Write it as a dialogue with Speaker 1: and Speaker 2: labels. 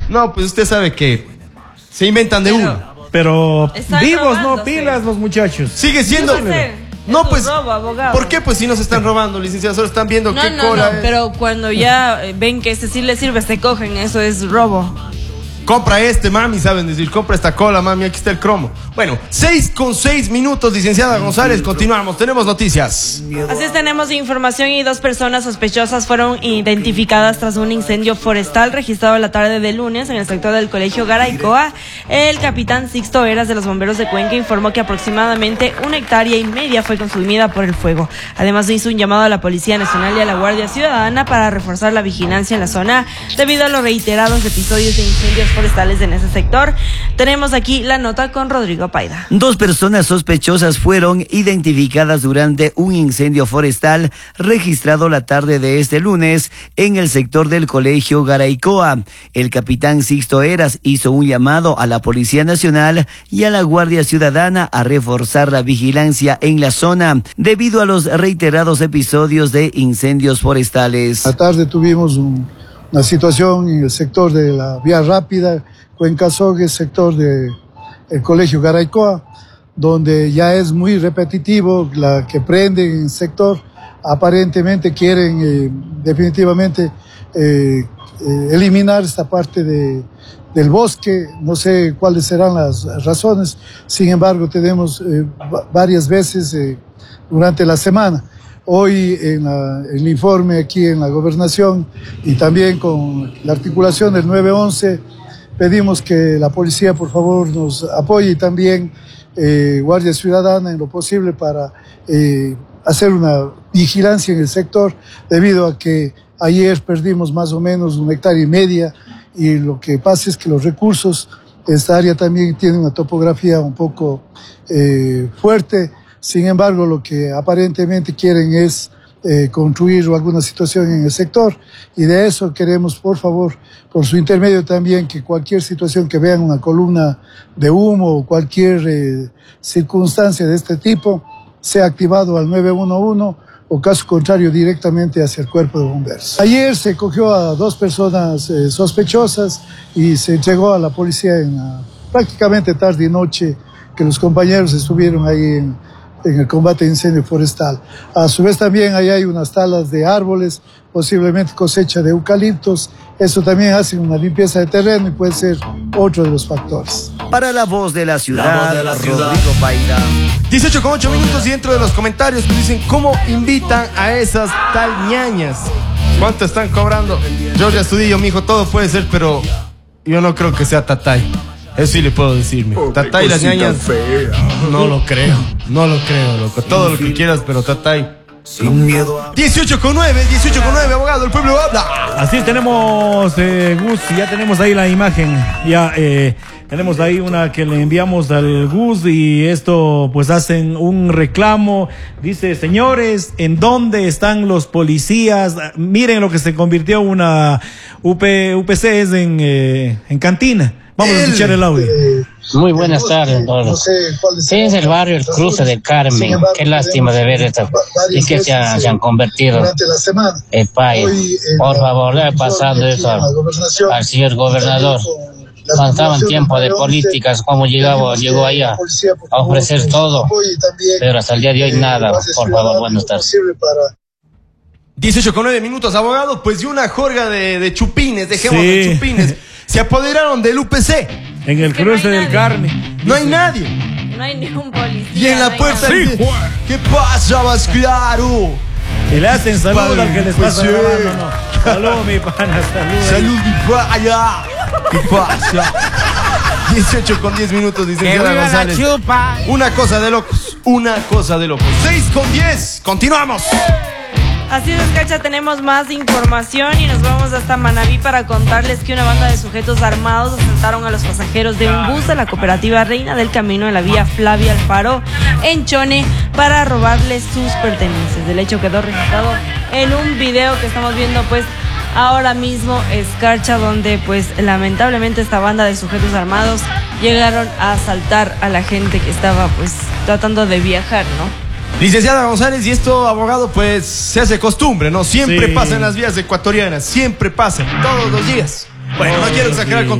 Speaker 1: No, pues usted sabe que se inventan de uno.
Speaker 2: Pero
Speaker 3: Están
Speaker 2: vivos, no
Speaker 3: robándose.
Speaker 2: pilas los muchachos.
Speaker 1: Sigue siendo. No,
Speaker 3: Es
Speaker 1: pues.
Speaker 3: un robo, abogado.
Speaker 1: ¿Por qué? Pues si no se están robando, licenciado, solo están viendo qué cola es.
Speaker 3: Pero cuando ya ven que este sí les sirve, se cogen, eso es robo.
Speaker 1: Compra este, mami, saben decir, compra esta cola, mami, aquí está el cromo. Bueno, 6:06, licenciada González, continuamos, tenemos noticias.
Speaker 3: Así es, tenemos información y 2 personas sospechosas fueron identificadas tras un incendio forestal registrado la tarde de lunes en el sector del Colegio Garaycoa. El capitán Sixto Eras de los bomberos de Cuenca informó que aproximadamente 1,5 hectáreas fue consumida por el fuego. Además hizo un llamado a la Policía Nacional y a la Guardia Ciudadana para reforzar la vigilancia en la zona debido a los reiterados episodios de incendios forestales en ese sector. Tenemos aquí la nota con Rodrigo Paida.
Speaker 4: 2 personas sospechosas fueron identificadas durante un incendio forestal registrado la tarde de este lunes en el sector del Colegio Garaycoa. El capitán Sixto Eras hizo un llamado a la Policía Nacional y a la Guardia Ciudadana a reforzar la vigilancia en la zona debido a los reiterados episodios de incendios forestales.
Speaker 5: La tarde tuvimos una situación en el sector de la vía rápida, Cuenca-Sogue, sector del Colegio Garaycoa, donde ya es muy repetitivo la que prenden en el sector. Aparentemente quieren definitivamente eliminar esta parte del bosque. No sé cuáles serán las razones, sin embargo tenemos varias veces durante la semana. Hoy en el informe aquí en la gobernación y también con la articulación del 911 pedimos que la policía por favor nos apoye y también Guardia Ciudadana en lo posible para hacer una vigilancia en el sector debido a que ayer perdimos más o menos 1,5 hectáreas y lo que pasa es que los recursos, esta área también tiene una topografía un poco fuerte. Sin embargo, lo que aparentemente quieren es construir alguna situación en el sector y de eso queremos, por favor, por su intermedio también, que cualquier situación que vean una columna de humo o cualquier circunstancia de este tipo sea activado al 911 o caso contrario directamente hacia el cuerpo de bomberos. Ayer se cogió a 2 personas sospechosas y se entregó a la policía prácticamente tarde y noche, que los compañeros estuvieron ahí en el combate de incendio forestal. A su vez también ahí hay unas talas de árboles, posiblemente cosecha de eucaliptos. Eso también hace una limpieza de terreno y puede ser otro de los factores.
Speaker 4: Para La Voz de la Ciudad, Rodrigo Paida.
Speaker 1: 18:08 y dentro de los comentarios nos dicen cómo invitan a esas tal ñañas. ¿Cuánto están cobrando? George Astudillo, mijo, todo puede ser, pero yo no creo que sea Tatay. Eso sí le puedo decir, mijo. Tatay y las ñañas. No lo creo, loco. Todo lo que quieras, pero Tatay. 18:09, abogado, el pueblo habla.
Speaker 2: Así tenemos, Gus, ya tenemos ahí la imagen. Ya tenemos ahí una que le enviamos al Gus y esto pues hacen un reclamo. Dice, señores, ¿en dónde están los policías? Miren lo que se convirtió una UPC es en cantina. Vamos a escuchar el audio.
Speaker 6: Muy buenas tardes, don. Sí, es el barrio El Cruce del Carmen. Qué lástima de ver esto. Y que se han convertido el país. Por favor, le ha pasado eso al señor gobernador. Cuando estaba en tiempo de políticas, cómo llegó allá a ofrecer todo. Pero hasta el día de hoy nada. Por favor, buenas tardes.
Speaker 1: 18:09, abogado. Pues de una jorga de chupines, dejemos de chupines. Se apoderaron del UPC.
Speaker 2: En el cruce del Carmen.
Speaker 1: No hay nadie.
Speaker 3: No hay ningún policía.
Speaker 1: Y en la puerta. ¿Qué pasa, Vascuaro?
Speaker 2: Y le hacen salud al que les pasa grabando, ¿no? Salud, mi pana, salud.
Speaker 1: Salud, mi pana. ¿Qué pasa? 18:10, licenciada González. Una cosa de locos. 6:10. Continuamos.
Speaker 3: Así es, Cacha, tenemos más información y nos vamos hasta Manabí para contarles que una banda de sujetos armados asaltaron a los pasajeros de un bus de la cooperativa Reina del Camino de la vía Flavia Alfaro en Chone para robarles sus pertenencias. El hecho quedó registrado en un video que estamos viendo pues ahora mismo, Escarcha, donde pues lamentablemente esta banda de sujetos armados llegaron a asaltar a la gente que estaba pues tratando de viajar, ¿no?
Speaker 1: Licenciada González, y esto, abogado, pues se hace costumbre, ¿no? Siempre pasa en las vías ecuatorianas, siempre pasa, todos los días. Bueno, no quiero exagerar con